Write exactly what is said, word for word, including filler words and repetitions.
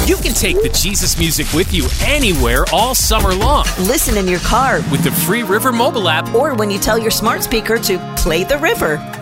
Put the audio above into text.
You can take the Jesus music with you anywhere all summer long. Listen in your car with the free River mobile app, or when you tell your smart speaker to play the river.